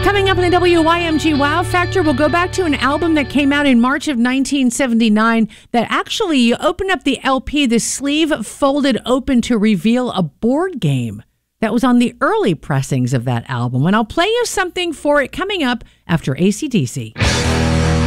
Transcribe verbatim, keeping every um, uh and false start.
Coming up in the W Y M G Wow Factor, we'll go back to an album that came out in March of nineteen seventy-nine that actually, you open up the L P, the sleeve folded open to reveal a board game that was on the early pressings of that album. And I'll play you something for it coming up after A C D C.